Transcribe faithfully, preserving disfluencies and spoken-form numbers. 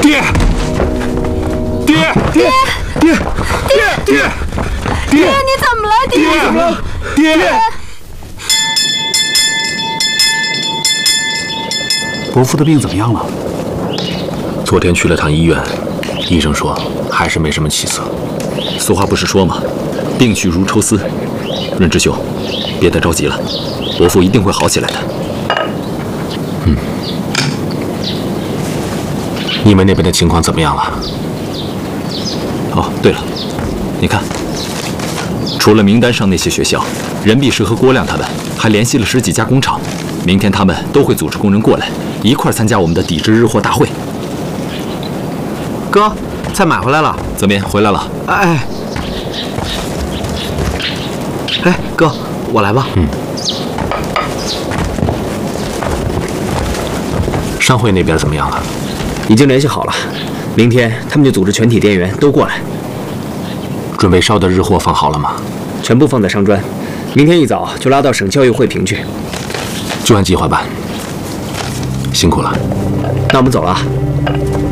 爹，爹，爹，爹，爹，爹，爹， 你怎么了，爹？ 怎么了？爹！伯父的病怎么样了？ 昨天去了趟医院，医生说还是没什么起色。俗话不是说吗？病去如抽丝。润之兄，别太着急了，伯父一定会好起来的。 嗯。你们那边的情况怎么样了？ 哦，对了，你看，除了名单上那些学校，任弼时和郭亮他们还联系了十几家工厂，明天他们都会组织工人过来，一块参加我们的抵制日货大会。 哥，菜买回来了。 泽民回来了。 哎，哎，哥，我来吧。 嗯。商会那边怎么样了？ 已经联系好了，明天他们就组织全体店员都过来。 准备烧的日货放好了吗？ 全部放在商砖，明天一早就拉到省教育会评去。 就按计划办。辛苦了。 那我们走了。